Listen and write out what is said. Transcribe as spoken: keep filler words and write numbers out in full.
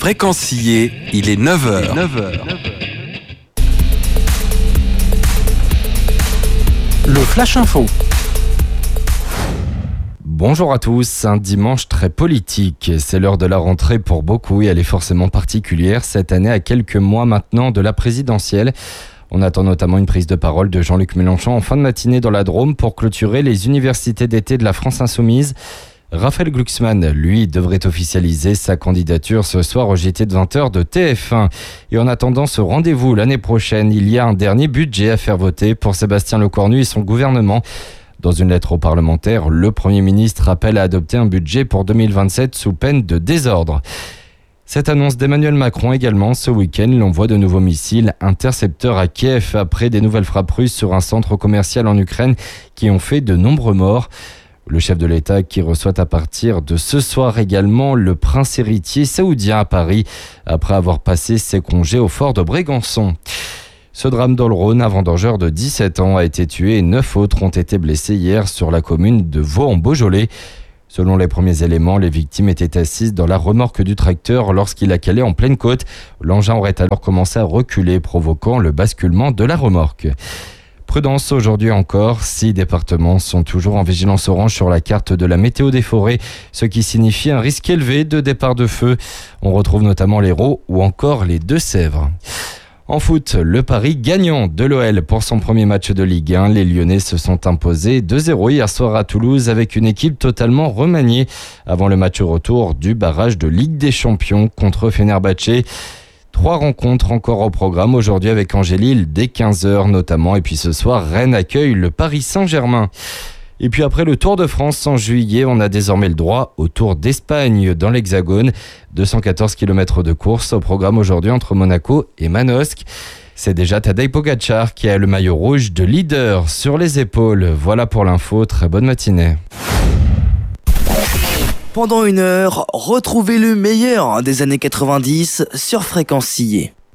Fréquencier, il est neuf heures. Le Flash Info. Bonjour à tous, un dimanche très politique. C'est l'heure de la rentrée pour beaucoup et elle est forcément particulière cette année à quelques mois maintenant de la présidentielle. On attend notamment une prise de parole de Jean-Luc Mélenchon en fin de matinée dans la Drôme pour clôturer les universités d'été de la France Insoumise. Raphaël Glucksmann, lui, devrait officialiser sa candidature ce soir au J T de vingt heures de T F un. Et en attendant ce rendez-vous l'année prochaine, il y a un dernier budget à faire voter pour Sébastien Lecornu et son gouvernement. Dans une lettre aux parlementaires, le Premier ministre appelle à adopter un budget pour deux mille vingt-sept sous peine de désordre. Cette annonce d'Emmanuel Macron également, ce week-end, l'envoi de nouveaux missiles intercepteurs à Kiev après des nouvelles frappes russes sur un centre commercial en Ukraine qui ont fait de nombreux morts. Le chef de l'État qui reçoit à partir de ce soir également le prince héritier saoudien à Paris après avoir passé ses congés au fort de Brégançon. Ce drame dans le Rhône, un vendangeur de dix-sept ans a été tué et neuf autres ont été blessés hier sur la commune de Vaux-en-Beaujolais. Selon les premiers éléments, les victimes étaient assises dans la remorque du tracteur lorsqu'il a calé en pleine côte. L'engin aurait alors commencé à reculer, provoquant le basculement de la remorque. Prudence aujourd'hui encore, six départements sont toujours en vigilance orange sur la carte de la météo des forêts, ce qui signifie un risque élevé de départ de feu. On retrouve notamment l'Hérault ou encore les Deux-Sèvres. En foot, le pari gagnant de l'O L pour son premier match de Ligue un. Les Lyonnais se sont imposés deux zéro hier soir à Toulouse avec une équipe totalement remaniée avant le match retour du barrage de Ligue des Champions contre Fenerbahçe. Trois rencontres encore au programme aujourd'hui avec Angers-Lille dès quinze heures notamment. Et puis ce soir, Rennes accueille le Paris Saint-Germain. Et puis après le Tour de France en juillet, on a désormais le droit au Tour d'Espagne dans l'Hexagone. deux cent quatorze kilomètres de course au programme aujourd'hui entre Monaco et Manosque. C'est déjà Tadej Pogačar qui a le maillot rouge de leader sur les épaules. Voilà pour l'info, très bonne matinée. Pendant une heure, retrouvez le meilleur des années quatre-vingt-dix sur Fréquencier.